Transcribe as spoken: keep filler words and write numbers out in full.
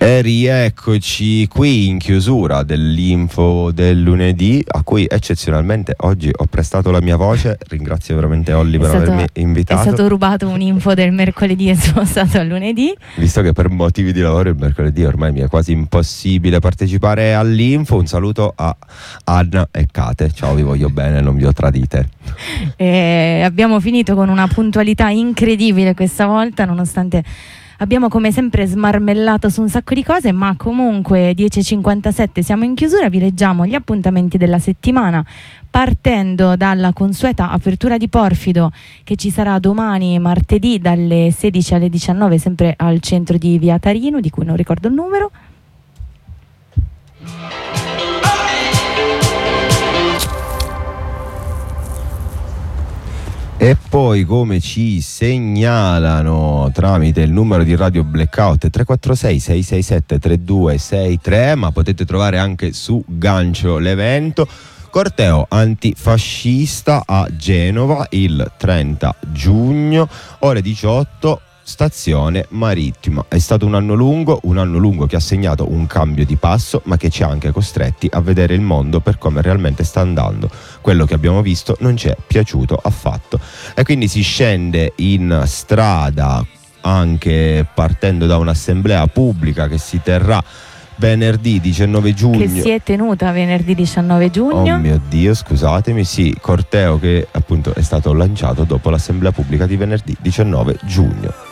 E rieccoci qui in chiusura dell'info del lunedì, a cui eccezionalmente oggi ho prestato la mia voce. Ringrazio veramente Olli per stato, avermi invitato. È stato rubato un'info del mercoledì e spostato al lunedì. Visto che per motivi di lavoro il mercoledì ormai mi è quasi impossibile partecipare all'info, un saluto a Anna e Kate. Ciao, vi voglio bene, non vi ho tradite. E abbiamo finito con una puntualità incredibile questa volta, nonostante abbiamo come sempre smarmellato su un sacco di cose, ma comunque dieci e cinquantasette siamo in chiusura. Vi leggiamo gli appuntamenti della settimana, partendo dalla consueta apertura di Porfido che ci sarà domani martedì dalle sedici alle diciannove, sempre al centro di Via Tarino, di cui non ricordo il numero. E poi, come ci segnalano tramite il numero di Radio Blackout tre quattro sei sei sei sette tre due sei tre, ma potete trovare anche su Gancio l'evento, corteo antifascista a Genova il trenta giugno, ore diciotto, stazione marittima. È stato un anno lungo, un anno lungo che ha segnato un cambio di passo, ma che ci ha anche costretti a vedere il mondo per come realmente sta andando. Quello che abbiamo visto non ci è piaciuto affatto, e quindi si scende in strada anche partendo da un'assemblea pubblica che si terrà venerdì diciannove giugno. Che si è tenuta venerdì diciannove giugno. Oh mio Dio, scusatemi, sì, corteo che appunto è stato lanciato dopo l'assemblea pubblica di venerdì diciannove giugno.